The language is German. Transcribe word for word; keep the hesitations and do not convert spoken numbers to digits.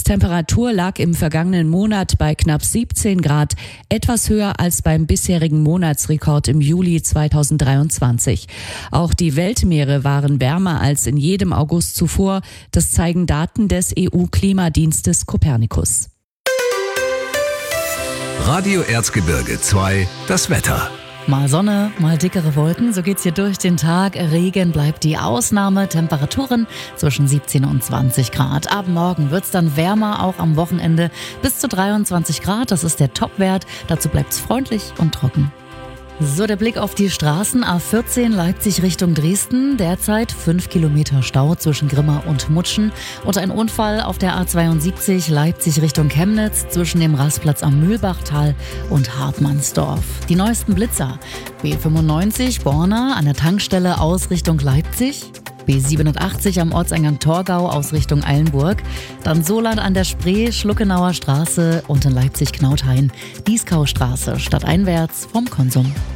Durchschnittstemperatur lag im vergangenen Monat bei knapp siebzehn Grad, etwas höher als beim bisherigen Monatsrekord im Juli zweitausenddreiundzwanzig. Auch die Weltmeere waren wärmer als in jedem August zuvor. Das zeigen Daten des E U-Klimadienstes Copernicus. Radio Erzgebirge zwei, das Wetter. Mal Sonne, mal dickere Wolken, so geht's hier durch den Tag. Regen bleibt die Ausnahme, Temperaturen zwischen siebzehn und zwanzig Grad. Ab morgen wird's dann wärmer, auch am Wochenende bis zu dreiundzwanzig Grad. Das ist der Topwert. Dazu bleibt's freundlich und trocken. So, der Blick auf die Straßen. A vierzehn Leipzig Richtung Dresden. Derzeit fünf Kilometer Stau zwischen Grimma und Mutschen. Und ein Unfall auf der A zweiundsiebzig Leipzig Richtung Chemnitz zwischen dem Rastplatz am Mühlbachtal und Hartmannsdorf. Die neuesten Blitzer. B fünfundneunzig Borna an der Tankstelle aus Richtung Leipzig. B siebenundachtzig am Ortseingang Torgau aus Richtung Eilenburg. Dann Soland an der Spree, Schluckenauer Straße und in Leipzig-Knauthain. Dieskaustraße stadteinwärts vom Konsum.